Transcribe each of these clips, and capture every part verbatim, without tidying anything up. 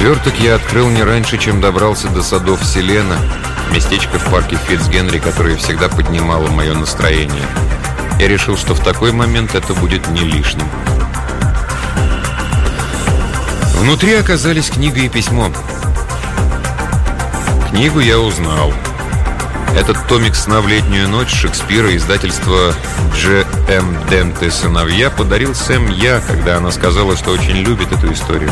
Сверток я открыл не раньше, чем добрался до садов Селена, местечко в парке Фицгенри, которое всегда поднимало мое настроение. Я решил, что в такой момент это будет не лишним. Внутри оказались книга и письмо. Книгу я узнал. Этот томик «Сна в летнюю ночь» Шекспира издательства Дж. М. Дент и сыновья подарил Сэм я, когда она сказала, что очень любит эту историю.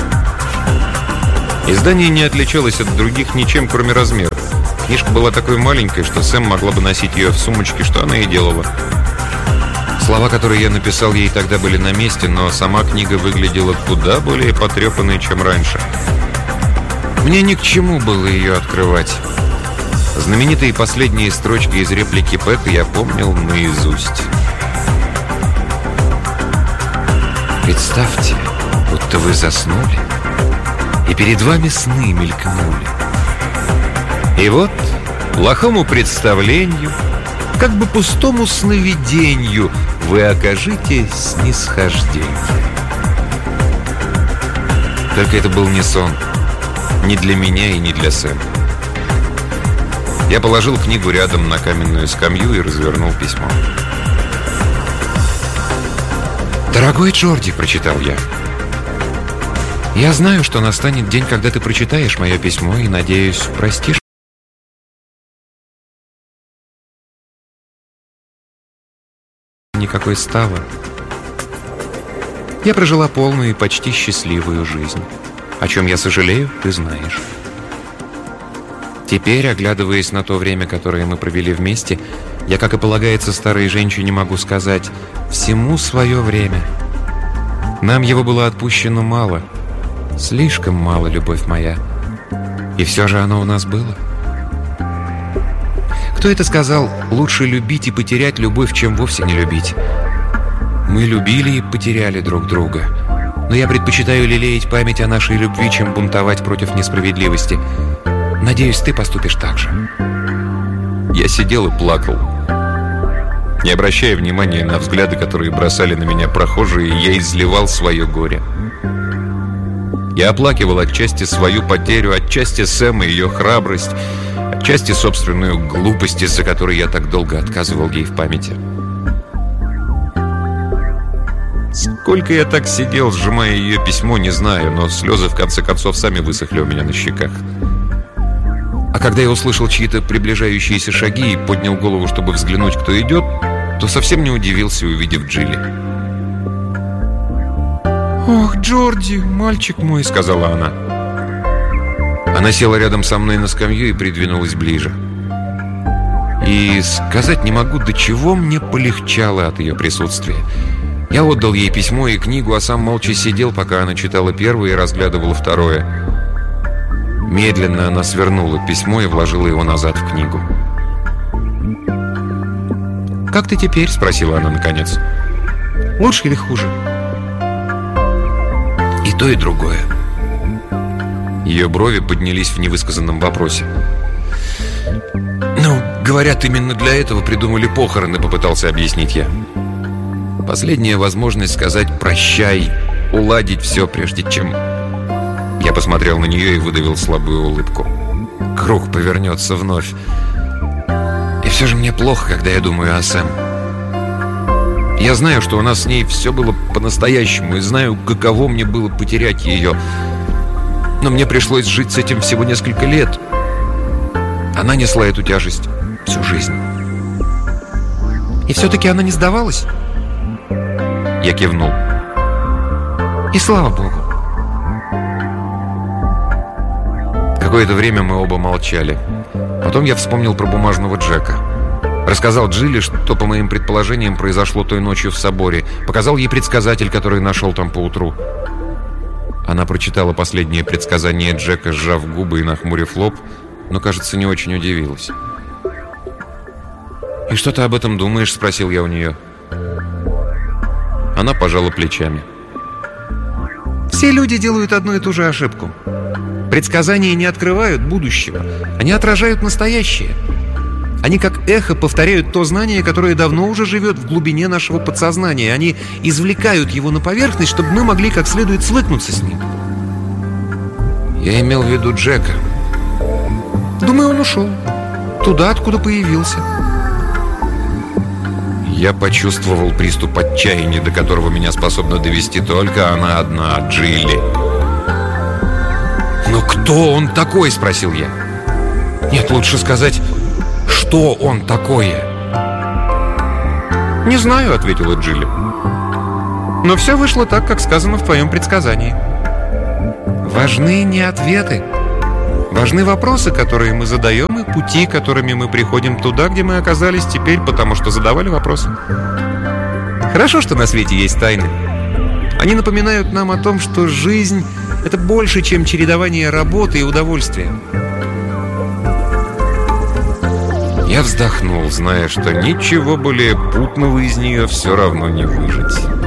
Издание не отличалось от других ничем, кроме размера. Книжка была такой маленькой, что Сэм могла бы носить ее в сумочке, что она и делала. Слова, которые я написал ей тогда, были на месте, но сама книга выглядела куда более потрепанной, чем раньше. Мне ни к чему было ее открывать. Знаменитые последние строчки из реплики Пэка я помнил наизусть. Представьте, будто вы заснули, и перед вами сны мелькнули. И вот, плохому представлению, как бы пустому сновидению, вы окажите снисхождение. Только это был не сон. Не для меня и не для Сэма. Я положил книгу рядом на каменную скамью и развернул письмо. «Дорогой Джорди», — прочитал я, — «я знаю, что настанет день, когда ты прочитаешь мое письмо, и, надеюсь, простишь никакой ставы. Я прожила полную и почти счастливую жизнь. О чем я сожалею, ты знаешь. Теперь, оглядываясь на то время, которое мы провели вместе, я, как и полагается старой женщине, могу сказать: всему свое время. Нам его было отпущено мало, слишком мало, любовь моя. И все же оно у нас было. Кто это сказал: лучше любить и потерять любовь, чем вовсе не любить? Мы любили и потеряли друг друга. Но я предпочитаю лелеять память о нашей любви, чем бунтовать против несправедливости. Надеюсь, ты поступишь так же. Я сидел и плакал. Не обращая внимания на взгляды, которые бросали на меня прохожие, я изливал свое горе. Я оплакивал отчасти свою потерю, отчасти Сэма и ее храбрость, отчасти собственную глупость, из-за которой я так долго отказывал ей в памяти. Сколько я так сидел, сжимая ее письмо, не знаю, но слезы в конце концов сами высохли у меня на щеках. А когда я услышал чьи-то приближающиеся шаги и поднял голову, чтобы взглянуть, кто идет, то совсем не удивился, увидев Джилли. «Ох, Джорди, мальчик мой», — сказала она. Она села рядом со мной на скамью и придвинулась ближе. И сказать не могу, до чего мне полегчало от ее присутствия. Я отдал ей письмо и книгу, а сам молча сидел, пока она читала первое и разглядывала второе. Медленно она свернула письмо и вложила его назад в книгу. «Как ты теперь?» — спросила она наконец. «Лучше или хуже?» «И то, и другое». Ее брови поднялись в невысказанном вопросе. «Ну, говорят, именно для этого придумали похороны», — попытался объяснить я. Последняя возможность сказать «прощай», уладить все, прежде чем... Я посмотрел на нее и выдавил слабую улыбку. Круг повернется вновь. И все же мне плохо, когда я думаю о Сэм. Я знаю, что у нас с ней все было по-настоящему, и знаю, каково мне было потерять ее. Но мне пришлось жить с этим всего несколько лет. Она несла эту тяжесть всю жизнь. И все-таки она не сдавалась? Я кивнул. И слава богу. Какое-то время мы оба молчали. Потом я вспомнил про бумажного Джека. Рассказал Джилли, что, по моим предположениям, произошло той ночью в соборе. Показал ей предсказатель, который нашел там поутру. Она прочитала последнее предсказание Джека, сжав губы и нахмурив лоб, но, кажется, не очень удивилась. «И что ты об этом думаешь?» — спросил я у нее. Она пожала плечами. «Все люди делают одну и ту же ошибку. Предсказания не открывают будущего. Они отражают настоящее. Они как эхо повторяют то знание, которое давно уже живет в глубине нашего подсознания. Они извлекают его на поверхность, чтобы мы могли как следует свыкнуться с ним. Я имел в виду Джека. Думаю, он ушел. Туда, откуда появился. Я почувствовал приступ отчаяния, до которого меня способна довести только она одна, Джилли. «Но кто он такой?» — спросил я. «Нет, лучше сказать, что он такое?» «Не знаю», — ответила Джилли. «Но все вышло так, как сказано в твоем предсказании. Важны не ответы. Важны вопросы, которые мы задаем, и пути, которыми мы приходим туда, где мы оказались теперь, потому что задавали вопросы. Хорошо, что на свете есть тайны. Они напоминают нам о том, что жизнь — это больше, чем чередование работы и удовольствия». Я вздохнул, зная, что ничего более путного из нее все равно не выжить.